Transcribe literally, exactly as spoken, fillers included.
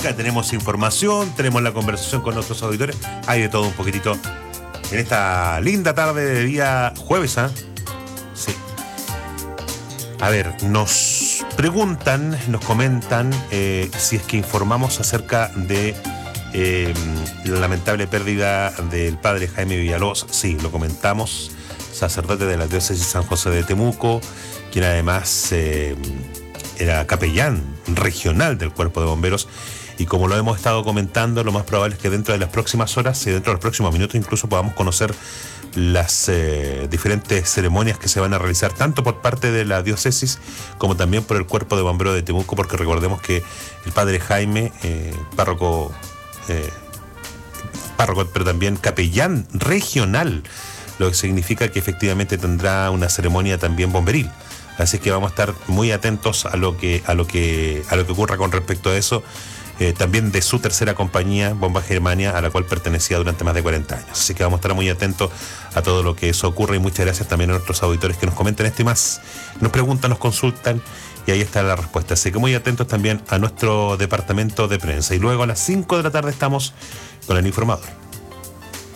música, tenemos información, tenemos la conversación con nuestros auditores. Hay de todo un poquitito en esta linda tarde de día jueves, ¿ah? ¿eh? Sí. A ver, nos preguntan, nos comentan eh, si es que informamos acerca de eh, la lamentable pérdida del padre Jaime Villalobos. Sí, lo comentamos, sacerdote de la diócesis San José de Temuco, quien además eh, era capellán regional del Cuerpo de Bomberos. Y como lo hemos estado comentando, lo más probable es que dentro de las próximas horas y dentro de los próximos minutos incluso podamos conocer las eh, diferentes ceremonias que se van a realizar tanto por parte de la diócesis como también por el Cuerpo de Bomberos de Temuco, porque recordemos que el padre Jaime, eh, párroco, eh, párroco, pero también capellán regional, lo que significa que efectivamente tendrá una ceremonia también bomberil. Así que vamos a estar muy atentos a lo que, a lo que, a lo que ocurra con respecto a eso. Eh, también de su tercera compañía, Bomba Germania, a la cual pertenecía durante más de cuarenta años. Así que vamos a estar muy atentos a todo lo que eso ocurre y muchas gracias también a nuestros auditores que nos comentan esto y más, nos preguntan, nos consultan y ahí está la respuesta. Así que muy atentos también a nuestro departamento de prensa. Y luego a las cinco de la tarde estamos con el informador.